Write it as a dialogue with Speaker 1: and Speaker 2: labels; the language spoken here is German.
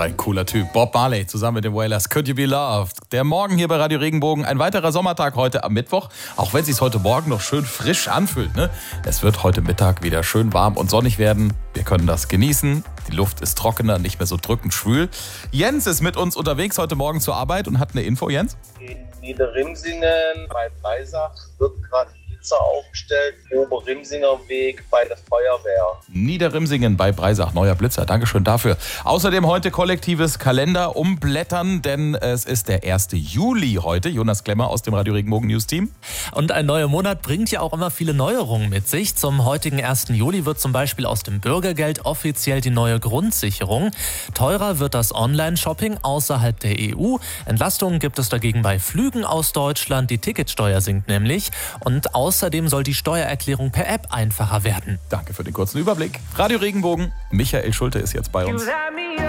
Speaker 1: ein cooler Typ. Bob Marley zusammen mit den Wailers. Could You Be Loved? Der Morgen hier bei Radio Regenbogen. Ein weiterer Sommertag heute am Mittwoch. Auch wenn es sich heute Morgen noch schön frisch anfühlt. Ne? Es wird heute Mittag wieder schön warm und sonnig werden. Wir können das genießen. Die Luft ist trockener, nicht mehr so drückend schwül. Jens ist mit uns unterwegs heute Morgen zur Arbeit und hat eine Info, Jens?
Speaker 2: In Niederrimsingen bei Breisach wird gerade Blitzer aufgestellt. Oberrimsinger Weg bei der Feuerwehr.
Speaker 1: Niederrimsingen bei Breisach, neuer Blitzer. Dankeschön dafür. Außerdem heute kollektives Kalender umblättern, denn es ist der 1. Juli heute. Jonas Klemmer aus dem Radio Regenbogen News Team.
Speaker 3: Und ein neuer Monat bringt ja auch immer viele Neuerungen mit sich. Zum heutigen 1. Juli wird zum Beispiel aus dem Bürgergeld offiziell die neue Grundsicherung. Teurer wird das Online-Shopping außerhalb der EU. Entlastungen gibt es dagegen bei Flügen aus Deutschland. Die Ticketsteuer sinkt nämlich. Und außerdem soll die Steuererklärung per App einfacher werden.
Speaker 1: Danke für den kurzen Überblick. Radio Regenbogen, Michael Schulte ist jetzt bei uns.